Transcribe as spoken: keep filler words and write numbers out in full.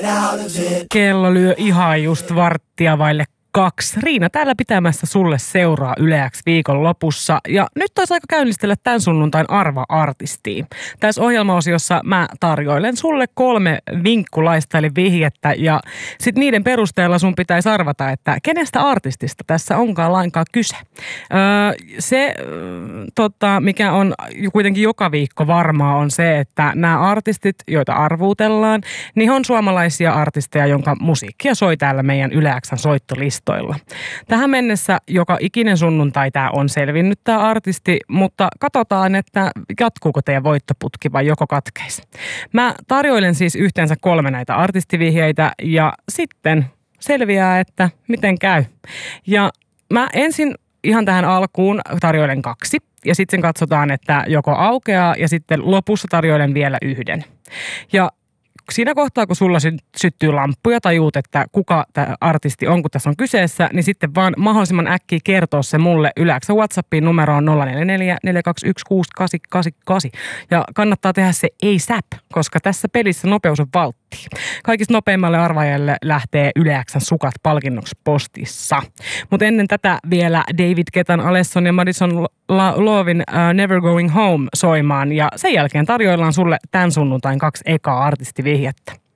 Kello lyö ihan just varttia vaille kaksi. Riina täällä pitämässä sulle seuraa Yle X viikon lopussa. Ja nyt olisi aika käynnistellä tämän sunnuntain Arva-artistia. Tässä ohjelmaosiossa mä tarjoilen sulle kolme vinkkulaista eli vihjettä. Ja sit niiden perusteella sun pitäisi arvata, että kenestä artistista tässä onkaan lainkaan kyse. Öö, se, tota, mikä on kuitenkin joka viikko varmaa, on se, että nämä artistit, joita arvuutellaan, niin on suomalaisia artisteja, jonka musiikkia soi täällä meidän Yle X:n soittolistoilla. Tähän mennessä joka ikinen sunnuntai tämä on selvinnyt tämä artisti, mutta katsotaan, että jatkuuko teidän voittoputki vai joko katkeisi. Mä tarjoilen siis yhteensä kolme näitä artistivihjeitä ja sitten selviää, että miten käy. Ja mä ensin ihan tähän alkuun tarjoilen kaksi ja sitten katsotaan, että joko aukeaa ja sitten lopussa tarjoilen vielä yhden. Ja siinä kohtaa, kun sulla syttyy lamppuja, tajuut, että kuka tämä artisti on, kun tässä on kyseessä, niin sitten vaan mahdollisimman äkkiä kertoa se mulle Yle X:n WhatsAppiin numeroon nolla neljä neljä neljä kaksi yksi kuusi kahdeksan kahdeksan kahdeksan. Ja kannattaa tehdä se ASAP, koska tässä pelissä nopeus on valtti. Kaikista nopeimmalle arvaajalle lähtee Yle X:n sukat palkinnoksi postissa. Mutta ennen tätä vielä David Guettan, Alesson ja Madison Lovin uh, Never Going Home soimaan. Ja sen jälkeen tarjoillaan sulle tämän sunnuntain kaksi ekaa artistivihjettä.